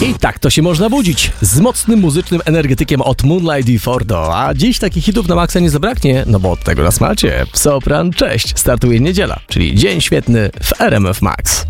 I tak to się można budzić, z mocnym muzycznym energetykiem od Moonlight i Fordo. A dziś takich hitów na maksa nie zabraknie, no bo od tego nas macie. Sopran, cześć, startuje niedziela, czyli dzień świetny w RMF Max.